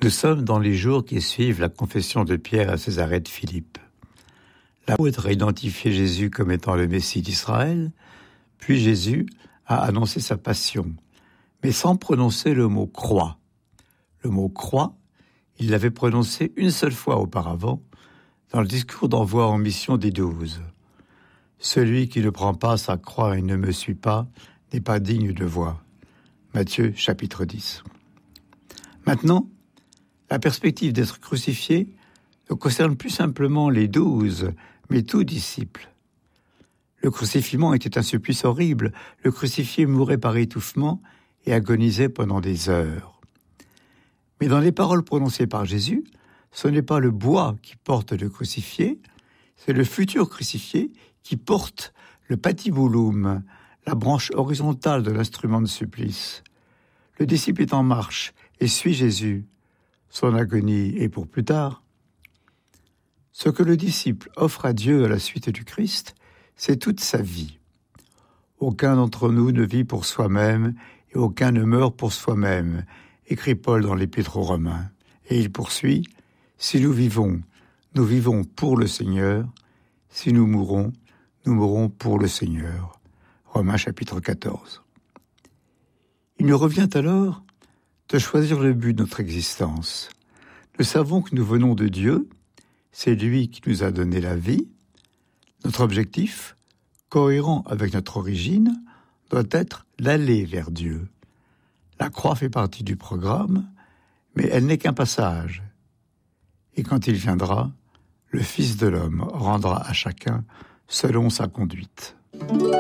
Nous sommes dans les jours qui suivent la confession de Pierre à Césarée de Philippe. L'apôtre a identifié Jésus comme étant le Messie d'Israël, puis Jésus a annoncé sa passion, mais sans prononcer le mot « croix ». Le mot « croix », il l'avait prononcé une seule fois auparavant, dans le discours d'envoi en mission des 12. « Celui qui ne prend pas sa croix et ne me suit pas n'est pas digne de moi. » Matthieu, chapitre 10. Maintenant, la perspective d'être crucifié ne concerne plus simplement les 12, mais tout disciple. Le crucifiement était un supplice horrible. Le crucifié mourait par étouffement et agonisait pendant des heures. Mais dans les paroles prononcées par Jésus, ce n'est pas le bois qui porte le crucifié, c'est le futur crucifié qui porte le patibulum, la branche horizontale de l'instrument de supplice. Le disciple est en marche et suit Jésus. Son agonie est pour plus tard. Ce que le disciple offre à Dieu à la suite du Christ, c'est toute sa vie. Aucun d'entre nous ne vit pour soi-même et aucun ne meurt pour soi-même, écrit Paul dans l'Épître aux Romains. Et il poursuit, « Si nous vivons pour le Seigneur. Si nous mourons pour le Seigneur. » Romains chapitre 14. Il nous revient alors de choisir le but de notre existence. Nous savons que nous venons de Dieu, c'est lui qui nous a donné la vie. Notre objectif, cohérent avec notre origine, doit être l'aller vers Dieu. La croix fait partie du programme, mais elle n'est qu'un passage. Et quand il viendra, le Fils de l'homme rendra à chacun selon sa conduite.